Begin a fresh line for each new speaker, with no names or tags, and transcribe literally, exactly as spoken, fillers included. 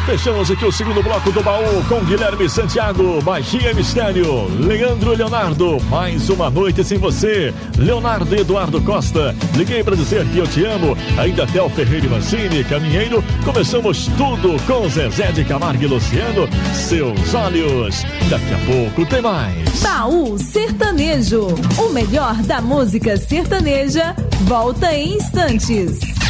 Fechamos aqui o segundo bloco do baú com Guilherme Santiago, Magia Mistério, Leandro Leonardo, mais uma noite sem você, Leonardo Eduardo Costa, liguei pra dizer que eu te amo, ainda até o Ferreira e Mancini, Caminheiro, começamos tudo com Zezé de Camargo e Luciano, Seus Olhos, daqui a pouco tem mais.
Baú Sertanejo, o melhor da música sertaneja, volta em instantes.